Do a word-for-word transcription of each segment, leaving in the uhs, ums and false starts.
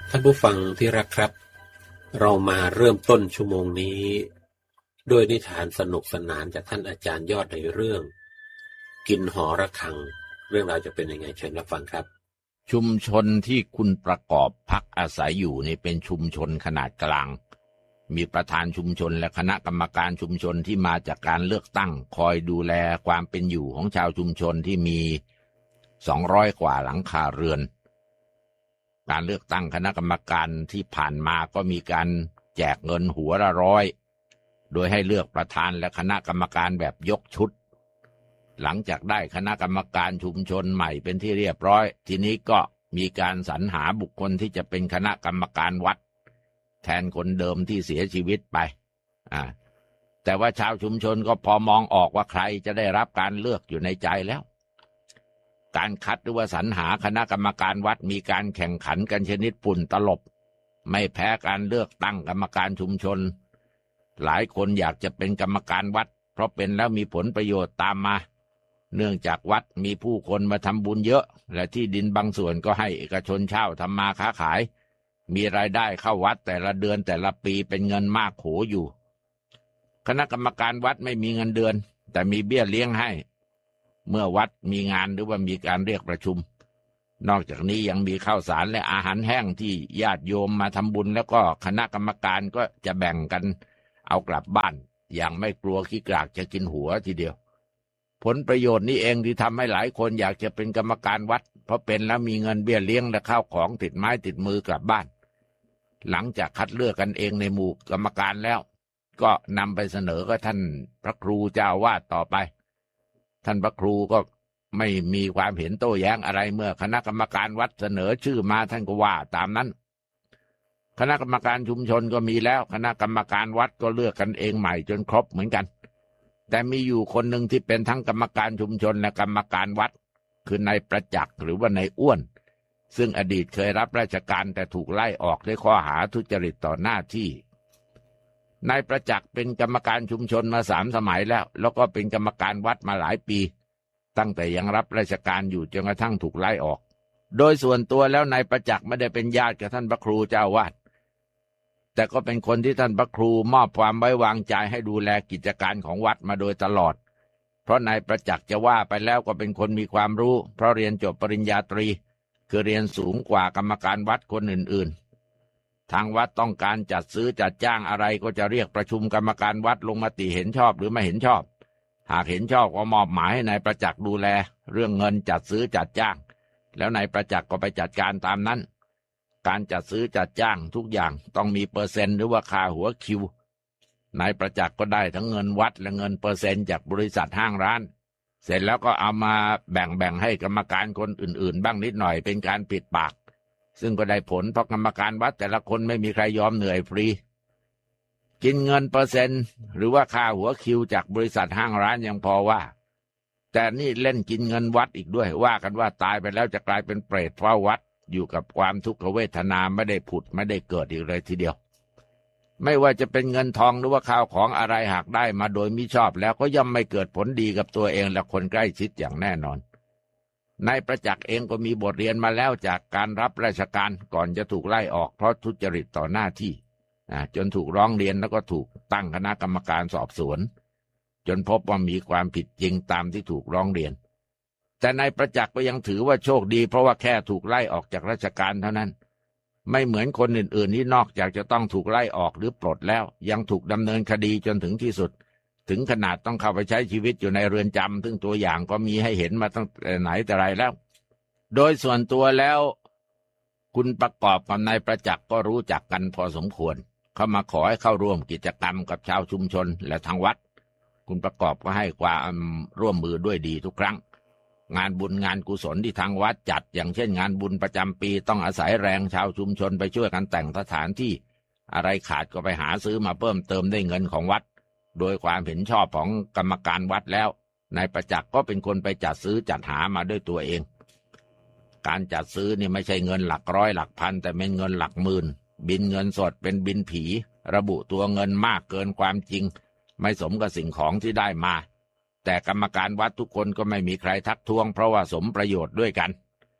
ท่านผู้ฟังที่รักครับเรามาเริ่มต้นชั่วโมงนี้ด้วยนิทานสนุกสนานจากท่านอาจารย์ยอดในเรื่องกินหอระฆังเรื่องราวจะเป็นยังไงเชิญรับฟังครับชุมชนที่คุณประกอบพักอาศัยอยู่นี่เป็นชุมชนขนาดกลางมีประธานชุมชนและคณะกรรมการชุมชนที่มาจากการเลือกตั้งคอยดูแลความเป็นอยู่ของชาวชุมชนที่มีสองร้อยกว่าหลังคาเรือนการเลือกตั้งคณะกรรมการที่ผ่านมาก็มีการแจกเงินหัวละร้อยโดยให้เลือกประธานและคณะกรรมการแบบยกชุดหลังจากได้คณะกรรมการชุมชนใหม่เป็นที่เรียบร้อยทีนี้ก็มีการสรรหาบุคคลที่จะเป็นคณะกรรมการวัดแทนคนเดิมที่เสียชีวิตไปอ่าแต่ว่าชาวชุมชนก็พอมองออกว่าใครจะได้รับการเลือกอยู่ในใจแล้วการคัดหรือว่าสรรหาคณะกรรมการวัดมีการแข่งขันกันชนิดฝุ่นตลบไม่แพ้การเลือกตั้งกรรมการชุมชนหลายคนอยากจะเป็นกรรมการวัดเพราะเป็นแล้วมีผลประโยชน์ตามมาเนื่องจากวัดมีผู้คนมาทำบุญเยอะและที่ดินบางส่วนก็ให้เอกชนเช่าทำมาค้าขายมีรายได้เข้าวัดแต่ละเดือนแต่ละปีเป็นเงินมากโขอยู่คณะกรรมการวัดไม่มีเงินเดือนแต่มีเบี้ยเลี้ยงให้เมื่อวัดมีงานหรือว่ามีการเรียกประชุมนอกจากนี้ยังมีข้าวสารและอาหารแห้งที่ญาติโยมมาทำบุญแล้วก็คณะกรรมการก็จะแบ่งกันเอากลับบ้านอย่างไม่กลัวขี้กากจะกินหัวทีเดียวผลประโยชน์นี้เองที่ทำให้หลายคนอยากจะเป็นกรรมการวัดเพราะเป็นแล้วมีเงินเบี้ยเลี้ยงและข้าวของติดไม้ติดมือกลับบ้านหลังจากคัดเลือกกันเองในหมู่กรรมการแล้วก็นำไปเสนอกับท่านพระครูเจ้าวาดต่อไปท่านพระครูก็ไม่มีความเห็นโต้แย้งอะไรเมื่อคณะกรรมการวัดเสนอชื่อมาท่านก็ว่าตามนั้นคณะกรรมการชุมชนก็มีแล้วคณะกรรมการวัดก็เลือกกันเองใหม่จนครบเหมือนกันแต่มีอยู่คนหนึ่งที่เป็นทั้งกรรมการชุมชนและกรรมการวัดคือนายประจักษ์หรือว่านายอ้วนซึ่งอดีตเคยรับราชการแต่ถูกไล่ออกด้วยข้อหาทุจริตต่อหน้าที่นายประจักษ์เป็นกรรมการชุมชนมาสามสมัยแล้วแล้วก็เป็นกรรมการวัดมาหลายปีตั้งแต่ยังรับราชการอยู่จนกระทั่งถูกไล่ออกโดยส่วนตัวแล้วนายประจักษ์ไม่ได้เป็นญาติกับท่านพระครูเจ้าวาดแต่ก็เป็นคนที่ท่านพระครูมอบความไว้วางใจให้ดูแลกิจการของวัดมาโดยตลอดเพราะนายประจักษ์จะว่าไปแล้วก็เป็นคนมีความรู้เพราะเรียนจบปริญญาตรีคือเรียนสูงกว่ากรรมการวัดคนอื่นๆทางวัดต้องการจัดซื้อจัดจ้างอะไรก็จะเรียกประชุมกรรมการวัดลงมติเห็นชอบหรือไม่เห็นชอบหากเห็นชอบก็มอบหมายให้นายประจักษ์ดูแลเรื่องเงินจัดซื้อจัดจ้างแล้วนายประจักษ์ก็ไปจัดการตามนั้นการจัดซื้อจัดจ้างทุกอย่างต้องมีเปอร์เซ็นต์หรือว่าค่าหัวคิวนายประจักษ์ก็ได้ทั้งเงินวัดและเงินเปอร์เซ็นต์จากบริษัทห้างร้านเสร็จแล้วก็เอามาแบ่งๆให้กรรมการคนอื่นๆบ้างนิดหน่อยเป็นการปิดปากซึ่งก็ได้ผลเพราะกรรมการวัดแต่ละคนไม่มีใครยอมเหนื่อยฟรีกินเงินเปอร์เซ็นต์หรือว่าค่าหัวคิวจากบริษัทห้างร้านยังพอว่าแต่นี่เล่นกินเงินวัดอีกด้วยว่ากันว่าตายไปแล้วจะกลายเป็นเปรตเฝ้าวัดอยู่กับความทุกขเวทนาไม่ได้ผุดไม่ได้เกิดอีกเลยทีเดียวไม่ว่าจะเป็นเงินทองหรือว่าข้าวของอะไรหากได้มาโดยมิชอบแล้วก็ย่อมไม่เกิดผลดีกับตัวเองและคนใกล้ชิดอย่างแน่นอนนายประจักษ์เองก็มีบทเรียนมาแล้วจากการรับราชการก่อนจะถูกไล่ออกเพราะทุจริตต่อหน้าที่จนถูกร้องเรียนแล้วก็ถูกตั้งคณะกรรมการสอบสวนจนพบว่ามีความผิดจริงตามที่ถูกร้องเรียนแต่นายประจักษ์ก็ยังถือว่าโชคดีเพราะว่าแค่ถูกไล่ออกจากราชการเท่านั้นไม่เหมือนคนอื่นๆที่นอกจากจะต้องถูกไล่ออกหรือปลดแล้วยังถูกดำเนินคดีจนถึงที่สุดถึงขนาดต้องเข้าไปใช้ชีวิตอยู่ในเรือนจำซึ่งตัวอย่างก็มีให้เห็นมาตั้งแต่ไหนแต่ไรแล้วโดยส่วนตัวแล้วคุณประกอบกับนายประจักษ์ก็รู้จักกันพอสมควรเขามาขอให้เข้าร่วมกิจกรรมกับชาวชุมชนและทางวัดคุณประกอบก็ให้ความร่วมมือด้วยดีทุกครั้งงานบุญงานกุศลที่ทางวัดจัดอย่างเช่นงานบุญประจำปีต้องอาศัยแรงชาวชุมชนไปช่วยกันแต่งสถานที่อะไรขาดก็ไปหาซื้อมาเพิ่มเติมได้เงินของวัดโดยความเห็นชอบของกรรมการวัดแล้วนายประจักษ์ก็เป็นคนไปจัดซื้อจัดหามาด้วยตัวเองการจัดซื้อนี่ไม่ใช่เงินหลักร้อยหลักพันแต่เป็นเงินหลักหมื่นบินเงินสดเป็นบินผีระบุตัวเงินมากเกินความจริงไม่สมกับสิ่งของที่ได้มาแต่กรรมการวัดทุกคนก็ไม่มีใครทักท้วงเพราะว่าสมประโยชน์ด้วยกัน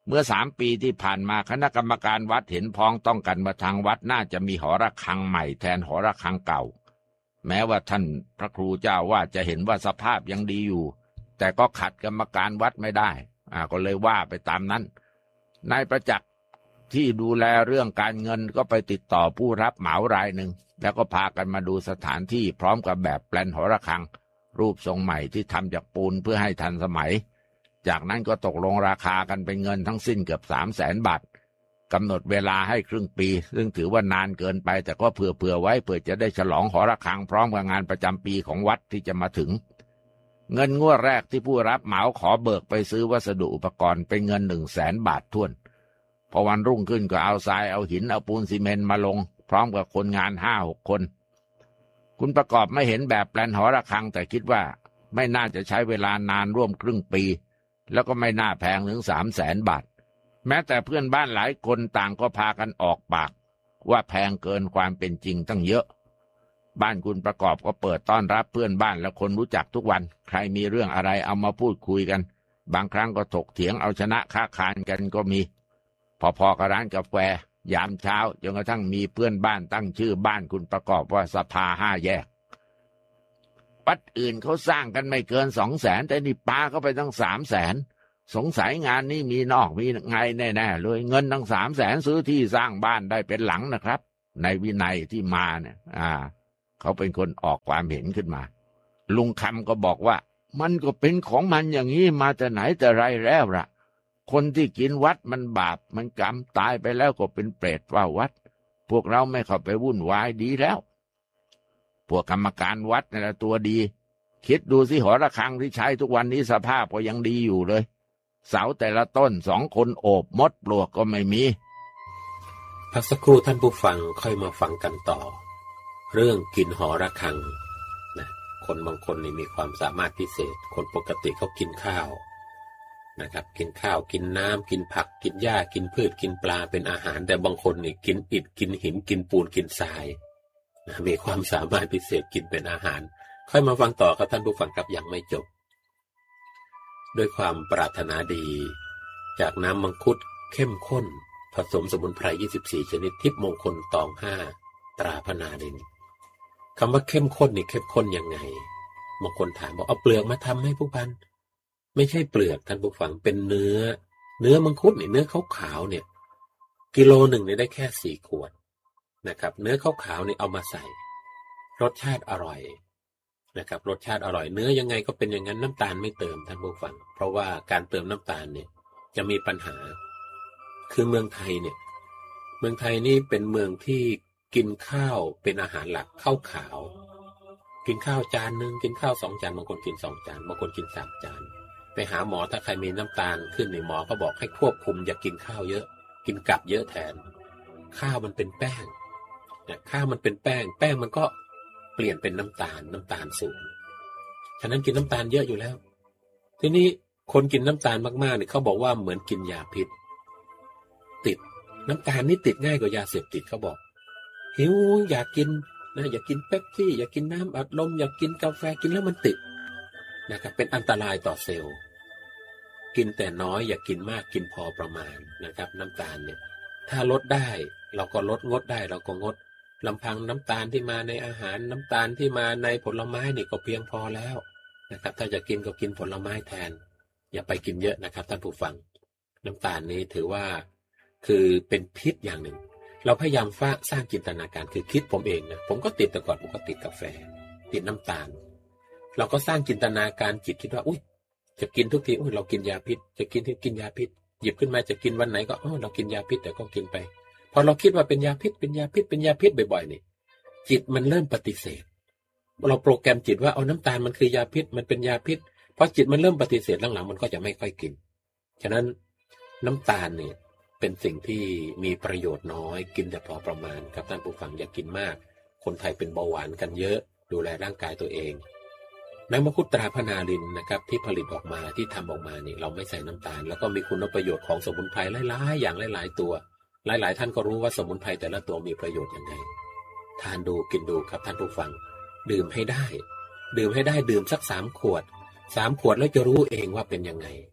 เมื่อสามปีที่ผ่านมาคณะกรรมการวัดเห็นพ้องต้องกันว่าทางวัดน่าจะมีหอระฆังใหม่แทนหอระฆังเก่าแม้ว่าท่านพระครูเจ้าว่าจะเห็นว่าสภาพยังดีอยู่แต่ก็ขัดกรรมการวัดไม่ได้อ่าก็เลยว่าไปตามนั้นนายประจักษ์ที่ดูแลเรื่องการเงินก็ไปติดต่อผู้รับเหมารายหนึ่งแล้วก็พากันมาดูสถานที่พร้อมกับแบบแปลนหอระฆังรูปทรงใหม่ที่ทำจากปูนเพื่อให้ทันสมัยจากนั้นก็ตกลงราคากันเป็นเงินทั้งสิ้นเกือบสามแสนบาทกำหนดเวลาให้ครึ่งปีซึ่งถือว่านานเกินไปแต่ก็เผื่อๆไว้เพื่อจะได้ฉลองหอระฆังพร้อมกับงานประจำปีของวัดที่จะมาถึงเงินงวดแรกที่ผู้รับเหมาขอเบิกไปซื้อวัสดุอุปกรณ์เป็นเงินหนึ่งแสนบาทถ้วนพอวันรุ่งขึ้นก็เอาทรายเอาหินเอาปูนซีเมนต์มาลงพร้อมกับคนงานห้าหกคนคุณประกอบไม่เห็นแบบแปลนหอระฆังแต่คิดว่าไม่น่าจะใช้เวลานานร่วมครึ่งปีแล้วก็ไม่น่าแพงถึงสามแสนบาทแม้แต่เพื่อนบ้านหลายคนต่างก็พากันออกปากว่าแพงเกินความเป็นจริงตั้งเยอะบ้านคุณประกอบก็เปิดต้อนรับเพื่อนบ้านและคนรู้จักทุกวันใครมีเรื่องอะไรเอามาพูดคุยกันบางครั้งก็ถกเถียงเอาชนะค้าคานกันก็มีพอๆกับร้านกาแฟยามเช้าจนกระทั่งมีเพื่อนบ้านตั้งชื่อบ้านคุณประกอบว่าสภาห้าแยกวัดอื่นเขาสร้างกันไม่เกินสองแสนแต่นี่ปาเข้าไปตั้งสามแสนสงสัยงานนี้มีนอกมีไงแน่ๆเลยเงินตั้งสามแสนซื้อที่สร้างบ้านได้เป็นหลังนะครับในวินัยที่มาเนี่ยอ่าเขาเป็นคนออกความเห็นขึ้นมาลุงคำก็บอกว่ามันก็เป็นของมันอย่างนี้มาแต่ไหนแต่ไรแล้วล่ะคนที่กินวัดมันบาปมันกรรมตายไปแล้วก็เป็นเปรตว่าวัดพวกเราไม่เข้าไปวุ่นวายดีแล้วพวกกรรมการวัดนี่แหละตัวดีคิดดูสิหอระฆังที่ใช้ทุกวันนี้สภาพก็ยังดีอยู่เลยเสาแต่ละต้นสองคนโอบมดปลวกก็ไม่มีพักสักครู่ท่านผู้ฟังค่อยมาฟังกันต่อเรื่องกินหอระฆังนะคนบางคนนี่มีความสามารถพิเศษคนปกติเขากินข้าวนะครับกินข้าวกินน้ำกินผักกินหญ้ากินพืชกินปลาเป็นอาหารแต่บางคนนี่กินอิฐกินหินกินปูนกินทรายนะมีความสามารถพิเศษกินเป็นอาหารค่อยมาฟังต่อครับท่านผู้ฟังครับยังไม่จบด้วยความปรารถนาดีจากน้ำมังคุดเข้มข้นผสมสมุนไพรยี่สิบสี่ชนิดทิพย์มงคลตองห้าตราพนาดินคำว่าเข้มข้นนี่เข้มข้นยังไงบางคนถามบอกเอาเปลือกมาทำให้ผู้พันไม่ใช่เปลือกท่านผู้ฟังเป็นเนื้อเนื้อมังคุดเนี่ยเนื้อขาวๆเนี่ยกิโลหนึ่งเนี่ยได้แค่สี่ขวดนะครับเนื้อขาวๆเนี่ยเอามาใส่รสชาติอร่อยนะครับรสชาติอร่อยเนื้อยังไงก็เป็นอย่างนั้นน้ำตาลไม่เติมท่านผู้ฟังเพราะว่าการเติมน้ำตาลเนี่ยจะมีปัญหาคือเมืองไทยเนี่ยเมืองไทยนี่เป็นเมืองที่กินข้าวเป็นอาหารหลักข้าวขาวกินข้าวจานนึงกินข้าวสองจานบางคนกินสองจานบางคนกินสามจานไปหาหมอถ้าใครมีน้ำตาลขึ้นในหมอก็บอกให้ควบคุมอย่ากินข้าวเยอะกินกับเยอะแทนข้าวมันเป็นแป้งเนี่ยข้าวมันเป็นแป้งแป้งมันก็เปลี่ยนเป็นน้ำตาลน้ำตาลสูงฉะนั้นกินน้ำตาลเยอะอยู่แล้วทีนี้คนกินน้ำตาลมากๆเนี่ยเขาบอกว่าเหมือนกินยาพิษติดน้ำตาลนี่ติดง่ายกว่ายาเสพติดเขาบอกหิวอยากกินนะอยากกินเป๊ปซี่อยากกินน้ำอัดลมอยากกินกาแฟกินแล้วมันติดนะครับเป็นอันตรายต่อเซลล์กินแต่น้อยอย่ากินมากกินพอประมาณนะครับน้ำตาลเนี่ยถ้าลดได้เราก็ลดงดได้เราก็งดลำพังน้ำตาลที่มาในอาหารน้ำตาลที่มาในผลไม้นี่ก็เพียงพอแล้วนะครับถ้าจะกินก็กินผลไม้แทนอย่าไปกินเยอะนะครับท่านผู้ฟังน้ำตาลนี้ถือว่าคือเป็นพิษอย่างหนึ่งเราพยายามสร้างจินตนาการคือคิดผมเองนะผมก็ติดแต่ก่อนผมก็ติดกาแฟติดน้ำตาลเราก็สร้างจินตนาการจิตคิดว่าอุ้ยจะกินทุกทีอุ้ยเรากินยาพิษจะกินที่กินยาพิษหยิบขึ้นมาจะกินวันไหนก็อ๋อเรากินยาพิษแต่ก็กินไปพอเราคิดว่าเป็นยาพิษเป็นยาพิษเป็นยาพิษบ่อยๆนี่จิตมันเริ่มปฏิเสธเราโปรแกรมจิตว่าเอาน้ำตาลมันคือยาพิษมันเป็นยาพิษพอจิตมันเริ่มปฏิเสธหลังๆมันก็จะไม่ค่อยกินฉะนั้นน้ำตาลเนี่ยเป็นสิ่งที่มีประโยชน์น้อยกินแต่พอประมาณครับท่านผู้ฟังอย่ากินมากคนไทยเป็นเบาหวานกันเยอะดูแลร่างกายตัวเองน้ำมังคุดตราพนาดินนะครับที่ผลิตออกมาที่ทำออกมานี่เราไม่ใส่น้ำตาลแล้วก็มีคุณประโยชน์ของสมุนไพรหลายๆอย่างหลายๆตัวหลายๆท่านก็รู้ว่าสมุนไพรแต่ละตัวมีประโยชน์ยังไงทานดูกินดูครับท่านผู้ฟังดื่มให้ได้ดื่มให้ได้ดื่มสักสามขวดสามขวดแล้วจะรู้เองว่าเป็นยังไง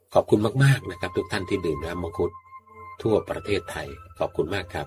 ขอบคุณมากๆนะครับทุกท่านที่ดื่มน้ำมังคุดทั่วประเทศไทยขอบคุณมากครับ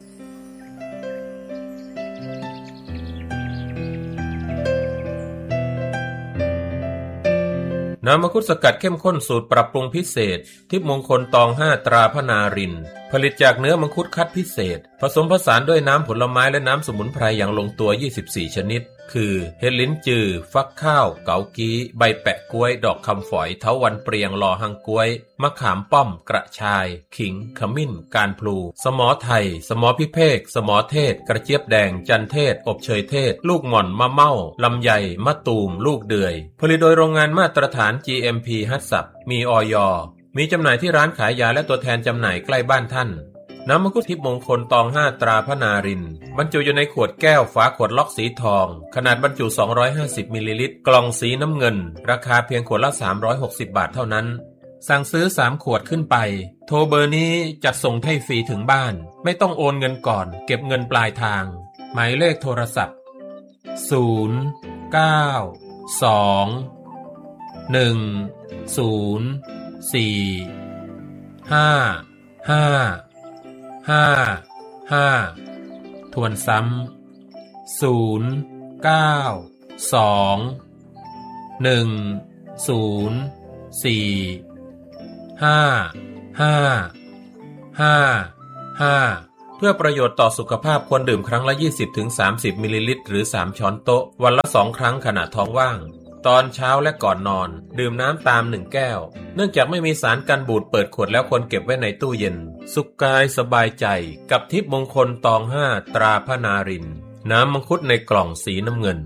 น้ำมังคุดสกัดเข้มข้นสูตรปรับปรุงพิเศษทิพย์มงคลตองห้าตราพนารินผลิตจากเนื้อมังคุดคัดพิเศษผสมผสานด้วยน้ำผลไม้และน้ำสมุนไพรอย่างลงตัวยี่สิบสี่ชนิดคือเห็ดลิ้นจือฟักข้าวเกากี้ใบแปะกล้วยดอกคำฝอยเถาวัลย์เปรียงลอหังกล้วยมะขามป้อมกระชายขิงขมิ้นการพลูสมอไทยสมอพิเภกสมอเทศกระเจี๊ยบแดงจันเทศอบเชยเทศลูกหม่อนมะเม่าลำไยมะตูมลูกเดือยผลิตโดยโรงงานมาตรฐาน จี เอ็ม พี ฮัตสับมีอย.มีจำหน่ายที่ร้านขายยาและตัวแทนจำหน่ายใกล้บ้านท่านน้ำมังคุดทิพย์มงคลตองห้าตราพนารินบรรจุอยู่ในขวดแก้วฝาขวดล็อกสีทองขนาดบรรจุสองร้อยห้าสิบมิลลิลิตรกล่องสีน้ำเงินราคาเพียงขวดละสามร้อยหกสิบบาทเท่านั้นสั่งซื้อสามขวดขึ้นไปโทรเบอร์นี้จัดส่งให้ฟรีถึงบ้านไม่ต้องโอนเงินก่อนเก็บเงินปลายทางหมายเลขโทรศัพท์ศูนย์ เก้า สอง หนึ่ง ศูนย์ สี่ ห้า ห้าห้า ห้าทวนซ้ำศูนย์ เก้า สอง หนึ่ง ศูนย์ สี่ ห้า ห้า ห้า ห้าเพื่อประโยชน์ต่อสุขภาพควรดื่มครั้งละ ยี่สิบถึงสามสิบ มิลลิลิตรหรือสามช้อนโต๊ะวันละสองครั้งขณะท้องว่างตอนเช้าและก่อนนอนดื่มน้ำตามหนึ่งแก้วเนื่องจากไม่มีสารกันบูดเปิดขวดแล้วควรเก็บไว้ในตู้เย็นสุขกายสบายใจกับทิพย์มงคลตองห้าตราพนารินน้ำมังคุดในกล่องสีน้ำเงิน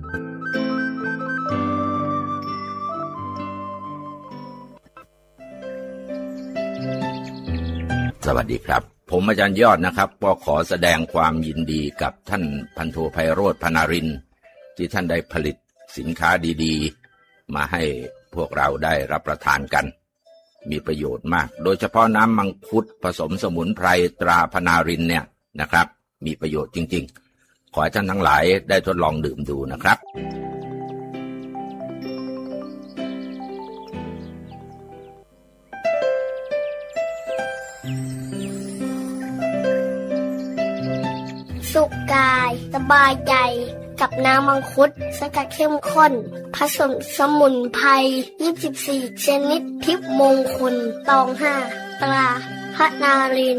สวัสดีครับผมอาจารย์ยอดนะครับก็ขอแสดงความยินดีกับท่านพันโทไพโรจน์พนารินที่ท่านได้ผลิตสินค้าดีๆมาให้พวกเราได้รับประทานกันมีประโยชน์มากโดยเฉพาะน้ำมังคุดผสมสมุนไพรตราพนารินเนี่ยนะครับมีประโยชน์จริงๆขอให้ท่านทั้งหลายได้ทดลองดื่มดูนะครับสุขกายสบายใจกับน้ำมังคุดสกัดเข้มข้นผสมสมุนไพรยี่สิบสี่ชนิดทิพย์มงคลตองห้าตราพนาริน